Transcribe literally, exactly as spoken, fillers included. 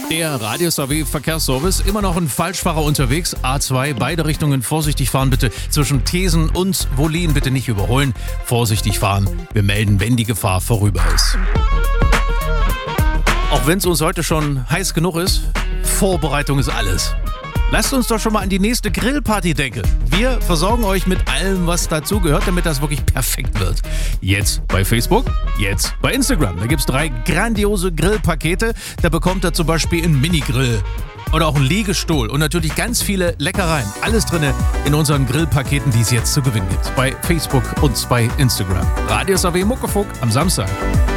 Der Radius A W Verkehrsservice, immer noch ein Falschfahrer unterwegs. A zwei, beide Richtungen vorsichtig fahren bitte. Zwischen Thesen und Wollin bitte nicht überholen. Vorsichtig fahren. Wir melden, wenn die Gefahr vorüber ist. Auch wenn es uns heute schon heiß genug ist, Vorbereitung ist alles. Lasst uns doch schon mal an die nächste Grillparty denken. Wir versorgen euch mit allem, was dazugehört, damit das wirklich perfekt wird. Jetzt bei Facebook, jetzt bei Instagram. Da gibt es drei grandiose Grillpakete. Da bekommt ihr zum Beispiel einen Minigrill oder auch einen Liegestuhl und natürlich ganz viele Leckereien. Alles drin in unseren Grillpaketen, die es jetzt zu gewinnen gibt. Bei Facebook und bei Instagram. Radius A W Muckefuck am Samstag.